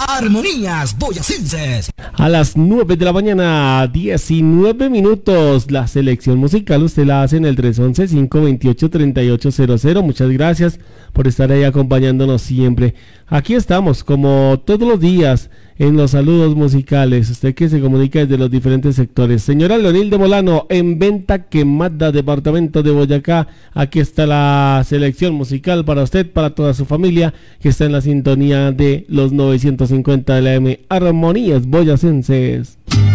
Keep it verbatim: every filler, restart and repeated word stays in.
Armonías Boyacenses. A las nueve de la mañana, diecinueve minutos. La selección musical usted la hace en el tres once, cinco veintiocho, treinta y ocho cero cero. Muchas gracias por estar ahí acompañándonos siempre. Aquí estamos, como todos los días, en los saludos musicales. Usted que se comunica desde los diferentes sectores. Señora Leonilde Molano, en Venta Quemada, departamento de Boyacá. Aquí está la selección musical para usted, para toda su familia, que está en la sintonía de los novecientos cincuenta de la M. Armonías Boyacenses.